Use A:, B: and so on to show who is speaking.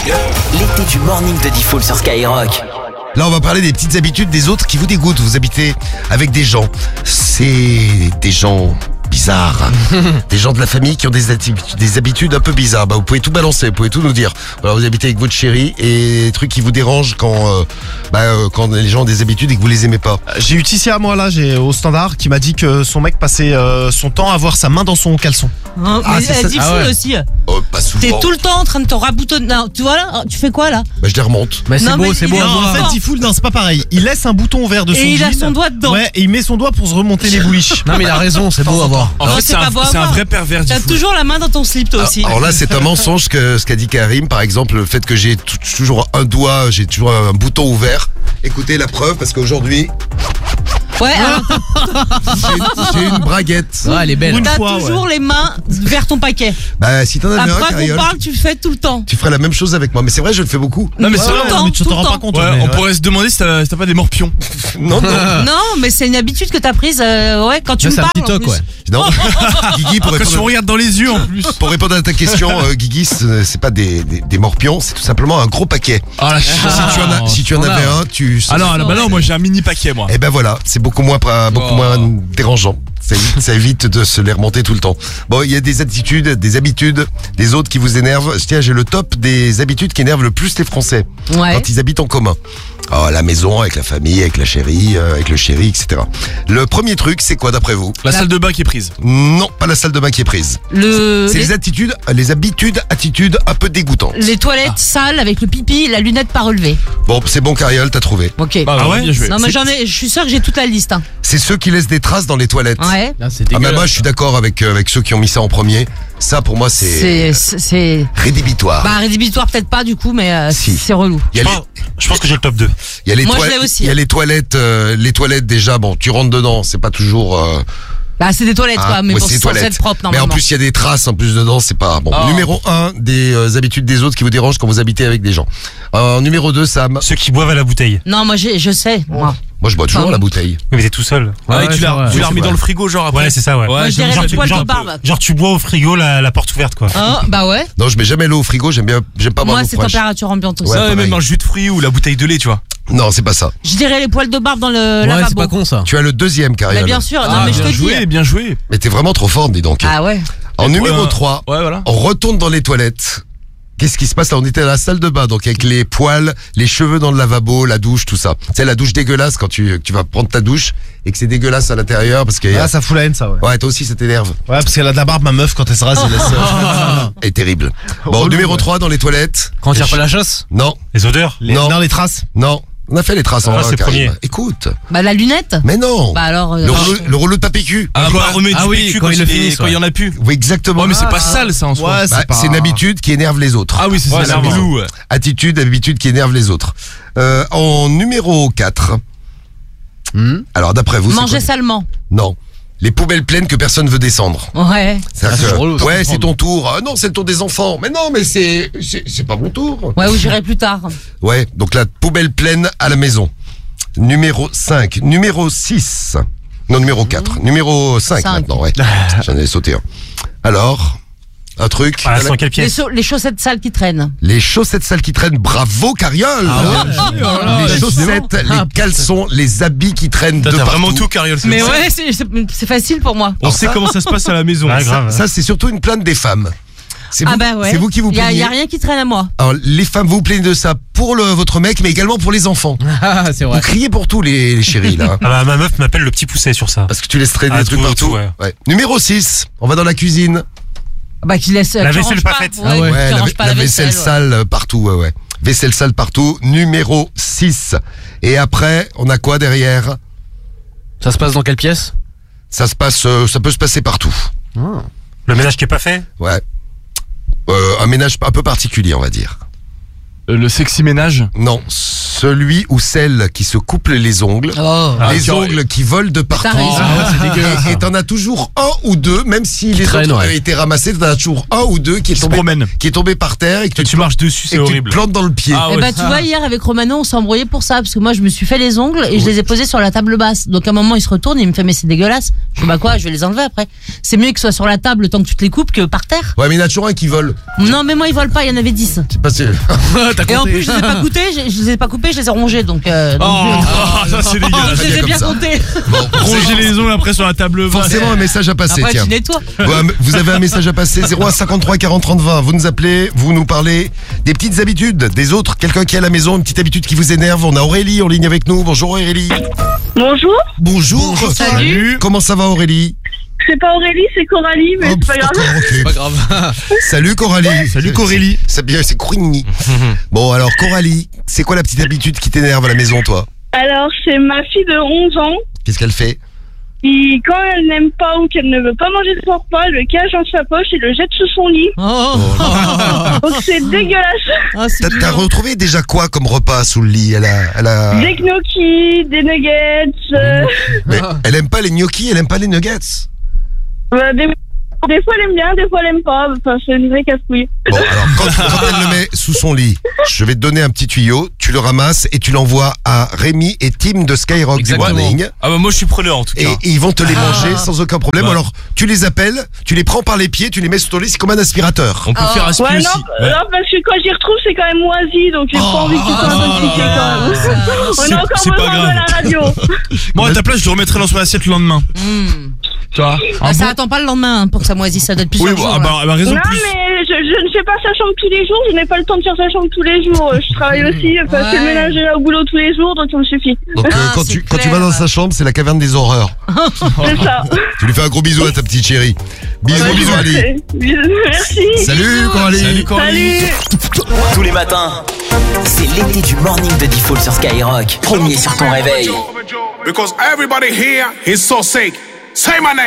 A: L'été du morning de Diffoul sur Skyrock.
B: Là, on va parler des petites habitudes des autres qui vous dégoûtent. Vous habitez avec des gens. C'est des gens bizarres. Des gens de la famille qui ont des habitudes un peu bizarres. Bah, vous pouvez tout balancer, vous pouvez tout nous dire. Alors, vous habitez avec votre chérie et des trucs qui vous dérangent quand les gens ont des habitudes et que vous les aimez pas.
C: J'ai eu Tissia, moi, là, au standard, qui m'a dit que son mec passait son temps à avoir sa main dans son caleçon.
D: Hein,
B: Ah,
D: mais
B: c'est
D: elle
B: ça.
D: dit
C: Ah
D: fou
C: ouais.
D: aussi.
B: Oh, pas souvent.
D: T'es tout le temps en train de te raboutonner. Non, tu vois là, tu fais quoi là?
B: Bah, je les remonte.
E: Mais c'est
D: Non,
E: beau,
D: mais
E: c'est
D: il
E: beau
D: est
E: à
C: Non,
E: voir.
C: en fait,
D: Non.
C: Tifoul, non, c'est pas pareil. Il laisse un bouton ouvert de son
D: Et il a
C: jean.
D: son doigt dedans.
C: Ouais, et il met son doigt pour se remonter les bouliches.
E: Non mais il a raison, c'est beau à voir.
D: Non, c'est pas beau à
F: c'est un
D: voir.
F: vrai pervers
D: T'as
F: Diffoul.
D: toujours la main dans ton slip toi aussi.
B: Alors là, c'est un mensonge que ce qu'a dit Karim. Par exemple, le fait que j'ai toujours un doigt, j'ai toujours un bouton ouvert. Écoutez la preuve, parce qu'aujourd'hui,
D: Ouais, alors
B: j'ai une braguette.
E: Ouais, elle est belle.
C: Une
D: t'as
C: fois,
D: toujours les mains vers ton paquet.
B: Bah, si t'en avais un,
D: Après qu'on
B: Cariole,
D: parle, tu le fais tout le temps.
B: tu ferais la même chose avec moi. Mais c'est vrai, je le fais beaucoup.
F: Non mais
D: Tout
F: c'est
D: le
F: vrai.
D: temps,
C: mais tu
D: tout
C: t'en
D: le
C: rends pas
D: temps.
C: compte.
F: Ouais,
C: mais
F: on
C: ouais.
F: pourrait se demander si t'as pas des morpions.
B: Non, non.
D: Non, mais c'est une habitude que t'as prise ouais, quand tu
E: Ouais,
D: me
E: c'est un
D: parles.
E: petit
D: en
E: toc,
D: plus.
E: ouais.
B: Non. Guigui, pour
F: Quand tu me
B: répondre,
F: regardes dans les yeux en plus.
B: pour répondre à ta question, Guigui, c'est pas des morpions, c'est tout simplement un gros paquet.
F: Ah la chance.
B: Si tu en avais un, tu...
F: Ah non, bah non, moi j'ai un mini paquet moi.
B: Eh ben voilà, c'est beaucoup moins dérangeant. Ça évite de se les remonter tout le temps. Bon, il y a des attitudes, des habitudes, des autres qui vous énervent. Tiens, j'ai le top des habitudes qui énervent le plus les Français.
D: Ouais.
B: Quand ils habitent en commun. Oh, à la maison, avec la famille, avec la chérie, avec le chéri, etc. Le premier truc, c'est quoi d'après vous?
F: La salle de bain qui est prise.
B: Non, pas la salle de bain qui est prise. C'est les attitudes un peu dégoûtantes.
D: Les toilettes sales avec le pipi, la lunette pas relevée.
B: Bon, c'est bon, Cariole, t'as trouvé.
D: Ok.
F: Ah ouais, bien joué.
D: Non mais je suis sûr que j'ai toute la liste. Hein.
B: C'est ceux qui laissent des traces dans les toilettes.
D: Ouais.
E: Là, c'est
B: Ah, mais
E: dégueulasse.
B: moi, je suis d'accord avec ceux qui ont mis ça en premier. Ça, pour moi, c'est
D: C'est
B: rédhibitoire.
D: bah rédhibitoire peut-être pas du coup, mais
B: Si.
D: c'est relou.
B: Il y a les-
G: Je pense que j'ai le top 2.
B: il y a les
D: Moi, je
B: toilettes-
D: l'ai aussi.
B: il y a les toilettes déjà. Bon, tu rentres dedans, c'est pas toujours.
D: Bah c'est des toilettes quoi, mais
B: ouais,
D: bon,
B: c'est
D: c'est
B: des
D: censé
B: toilettes.
D: être propre
B: Mais en
D: normalement.
B: plus, il y a des traces en plus dedans, c'est pas bon.
F: Oh.
B: Numéro 1 des habitudes des autres qui vous dérangent quand vous habitez avec des gens. Numéro 2, Sam.
G: Ceux qui boivent à la bouteille.
D: Non, moi je sais. Moi,
B: Moi, je bois toujours
D: Pardon.
B: la bouteille.
G: Oui, mais t'es tout seul.
F: Ah,
E: Ouais,
F: et tu
E: c'est
F: la
E: vrai.
F: tu la remets
B: c'est
F: dans
B: vrai.
F: le frigo genre après.
G: Ouais, c'est ça, ouais.
D: moi je dirais
G: genre,
D: le poil de
G: genre,
D: barbe.
G: genre, tu bois au frigo la porte ouverte, quoi.
D: Ah bah ouais.
B: Non, je mets jamais l'eau au frigo. J'aime pas boire
D: Moi
B: l'eau
D: c'est
B: fraîche.
D: température ambiante aussi.
B: Ouais,
F: Ça,
B: pareil.
F: même un jus de fruits ou la bouteille de lait, tu vois.
B: Non, c'est pas ça.
D: Je dirais les poils de barbe dans le
E: Ouais,
D: lavabo.
E: c'est pas con ça.
B: Tu as le deuxième,
D: Bah
B: Cariole.
D: bien sûr. Non
F: Ah,
D: mais je te
F: bien
D: dis.
F: joué, bien joué.
B: Mais t'es vraiment trop forte, dis donc.
D: Ah ouais.
B: En numéro 3,
F: Ouais, voilà.
B: on retourne dans les toilettes. Qu'est-ce qui se passe là? On était à la salle de bain, donc avec les poils, les cheveux dans le lavabo, la douche, tout ça. Tu sais, la douche dégueulasse quand tu vas prendre ta douche et que c'est dégueulasse à l'intérieur parce que...
C: Ah, ça fout la haine, ça, ouais.
B: Ouais, toi aussi, ça t'énerve.
C: Ouais, parce qu'elle a de la barbe, ma meuf, quand elle se rase, elle laisse.
B: Elle est terrible. Bon,
C: Relou,
B: numéro
C: ouais.
B: 3 dans les toilettes.
E: Quand tu pas la chasse.
B: Non,
G: Les odeurs.
B: Non.
C: Dans les traces.
B: non. On a fait les traces en
G: Ah,
B: un,
G: c'est
B: Karim.
G: premier.
B: Écoute.
D: Bah la lunette.
B: Mais non.
D: Bah alors.
B: Le rouleau de papier cul.
F: Ah bah remet
E: Ah
F: du
E: oui,
F: PQ
E: quand ils le finissent,
F: quand il y en a plus.
B: Oui, exactement.
F: Ouais, mais c'est pas sale ça en soi.
C: Ouais,
B: Bah, c'est une habitude qui énerve les autres.
F: Ah oui, c'est
G: Ouais,
F: ça,
G: c'est
F: relou.
B: Habitude qui énerve les autres. En numéro 4. Alors, d'après vous, c'est
D: Manger
B: quoi?
D: salement.
B: Non. Les poubelles pleines que personne veut descendre.
D: Ouais.
B: C'est-à-dire
E: c'est
B: que,
E: relou, ça,
B: ouais,
E: comprendre.
B: c'est ton tour. Ah non, c'est le tour des enfants. Mais non, mais c'est pas mon tour.
D: Ouais, ou j'irai plus tard.
B: Ouais, donc la poubelle pleine à la maison. Numéro 5. Numéro 6. Non, numéro 4. Numéro 5
D: Cinq.
B: maintenant, ouais. J'en ai sauté un. Alors, un truc.
G: Ah, c'est dans quelle pièce?
D: Les chaussettes sales qui traînent.
B: Les chaussettes sales qui traînent, bravo Cariole. Les chaussettes, les caleçons, les habits qui traînent de
F: T'as
B: partout.
F: vraiment tout, Cariole.
D: Mais ouais, c'est facile pour moi.
F: On sait comment ça se passe à la maison.
G: Ouais, grave.
B: Ça, c'est surtout une plainte des femmes. C'est
D: Ah
B: vous,
D: bah ouais.
B: c'est vous qui vous
D: Y
B: plaignez.
D: a rien qui traîne à moi.
B: Alors, les femmes, vous vous plaignez de ça pour votre mec, mais également pour les enfants.
E: Ah, c'est
B: Vous
E: vrai.
B: criez pour tout, les chéris, là.
G: Ah bah, ma meuf m'appelle le petit pousset sur ça.
B: Parce que tu laisses traîner
G: Ah,
B: des trucs
G: tout,
B: partout.
G: tout, ouais.
B: Ouais. Numéro 6, on va dans la cuisine.
D: Bah qui laisse.
G: La
D: qui
G: vaisselle
D: range
G: pas faite.
D: Ouais,
E: Ah ouais.
D: qui
B: Ouais,
D: range pas
B: la vaisselle
D: ouais.
B: sale partout, ouais. Vaisselle sale partout. Numéro 6. Et après, on a quoi derrière?
E: Ça se passe dans quelle pièce?
B: Ça peut se passer partout.
G: Le ménage qui est pas fait.
B: Ouais. Un ménage un peu particulier, on va dire.
F: Le sexy ménage.
B: Non, celui ou celle qui se couple les ongles.
D: Oh.
B: Les ongles qui volent de partout.
D: T'as raison.
E: c'est dégueulasse.
B: Et t'en as toujours un ou deux, même si les
E: traînent,
B: autres
E: ouais.
B: avaient été ramassés, t'en as toujours un ou deux qui est
F: se
B: tombé,
F: promène.
B: par terre et que
F: Et tu marches dessus,
B: et
F: c'est
B: que tu te
F: horrible.
B: plantes dans le pied.
F: Ah
D: Eh
F: ouais.
D: bah, tu vois, hier avec Romano, on s'est embrouillé pour ça, parce que moi, je me suis fait les ongles et je les ai posés sur la table basse. Donc, à un moment, il se retourne et il me fait, mais c'est dégueulasse. Je dis, bah quoi, je vais les enlever après. C'est mieux que ce soit sur la table le temps que tu te les coupes que par terre.
B: Ouais, mais il y en a toujours un qui vole.
D: Non, mais moi, ils volent pas, il y en avait 10.
B: C'est pas
D: Et en plus, je les ai pas goûtés, je les ai pas coupés, je les ai rongés, donc
F: Ça c'est
D: oh,
F: dégueulasse.
D: je les ai
B: comme
D: bien
B: ça.
D: comptés.
F: Ronger les ongles après sur la table basse.
B: forcément un message à passer,
D: Après,
B: tiens.
D: tu nettoies.
B: Ouais, vous avez un message à passer, 0153 40 30 20. Vous nous appelez, vous nous parlez des petites habitudes des autres. Quelqu'un qui est à la maison, une petite habitude qui vous énerve. On a Aurélie en ligne avec nous. Bonjour Aurélie.
H: Bonjour,
B: Bonjour.
D: Salut.
B: Comment ça va Aurélie?
H: c'est pas Aurélie, c'est Coralie, mais
B: Oh,
H: c'est pas grave.
B: d'accord, ok.
E: Pas grave.
B: Salut Coralie.
F: Salut Coralie.
B: C'est bien, c'est Coralie. Bon alors Coralie, c'est quoi la petite habitude qui t'énerve à la maison toi?
H: Alors, c'est ma fille de 11 ans
B: Qu'est-ce qu'elle fait?
H: qui, quand elle n'aime pas ou qu'elle ne veut pas manger de son repas, elle le cache dans sa poche et le jette sous son lit.
D: Oh,
H: Donc c'est dégueulasse.
D: oh, c'est
B: T'as
D: mignon.
B: retrouvé déjà quoi comme repas sous le lit? Elle a...
H: Des gnocchis, des nuggets,
B: Mais elle aime pas les gnocchis, elle aime pas les nuggets.
H: des fois elle aime bien, des fois elle aime pas. Enfin, c'est une vraie casse-couille.
B: Bon, alors, quand elle le met sous son lit, je vais te donner un petit tuyau, tu le ramasses et tu l'envoies à Rémi et Tim de Skyrock
E: Exactement.
B: du Morning.
F: Ah bah moi je suis preneur en tout
B: Et
F: cas.
B: ils vont te les manger sans aucun problème.
F: Ouais.
B: Alors, tu les appelles, tu les prends par les pieds, tu les mets sous ton lit, c'est comme un aspirateur.
F: On peut faire aspirer
H: Ouais,
F: aussi.
H: non,
F: Ouais.
H: non, parce que quand j'y retrouve, c'est quand même moisi, donc j'ai pas envie qu'ils soient intoxiqués quand même. On
F: C'est-
H: a encore
F: c'est pas
H: besoin de
F: grave.
H: la radio.
F: Moi à ta place je le remettrais dans son assiette le lendemain. Tu vois
D: Ah, ça attend pas le lendemain hein, pour que ça moisisse, ça doit être plusieurs
F: Oui,
D: jours.
F: ah
D: là.
F: bah, bah, raison
H: Non,
F: de plus.
H: mais je ne fais pas sa chambre tous les jours, je n'ai pas le temps de faire sa chambre tous les jours. Je travaille aussi, parce que le
D: Ouais.
H: ménage est là au boulot tous les jours, donc ça me suffit.
B: Donc,
D: Ah,
B: quand,
D: c'est
B: tu, quand tu
D: clair.
B: vas dans sa chambre, c'est la caverne des horreurs.
H: C'est ça.
B: Tu lui fais un gros bisou à ta petite chérie. Bisous,
H: Ouais,
B: bisous, Ali.
H: Merci.
B: Salut, Coralie.
F: Salut Coralie.
H: Salut.
A: Tous les matins, c'est l'été du morning de Default sur Skyrock. Premier sur ton réveil.
I: Because everybody here is so sick. Say my name.